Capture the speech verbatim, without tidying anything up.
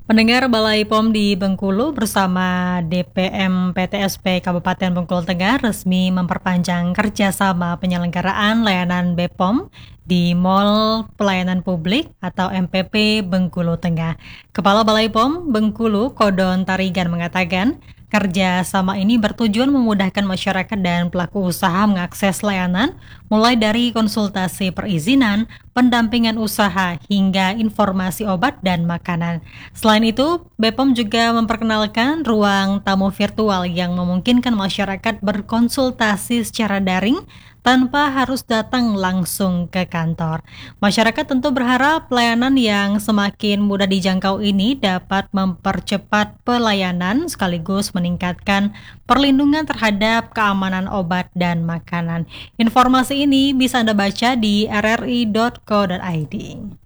Pendengar, Balai P O M di Bengkulu bersama D P M P T S P Kabupaten Bengkulu Tengah resmi memperpanjang kerjasama penyelenggaraan layanan B P O M di Mall Pelayanan Publik atau M P P Bengkulu Tengah. Kepala Balai P O M Bengkulu, Kodon Tarigan, mengatakan kerjasama ini bertujuan memudahkan masyarakat dan pelaku usaha mengakses layanan mulai dari konsultasi perizinan, pendampingan usaha, hingga informasi obat dan makanan. Selain itu, B P O M juga memperkenalkan ruang tamu virtual yang memungkinkan masyarakat berkonsultasi secara daring tanpa harus datang langsung ke kantor. Masyarakat tentu berharap pelayanan yang semakin mudah dijangkau ini dapat mempercepat pelayanan sekaligus meningkatkan perlindungan terhadap keamanan obat dan makanan. Informasi ini bisa Anda baca di r r i dot co dot i d.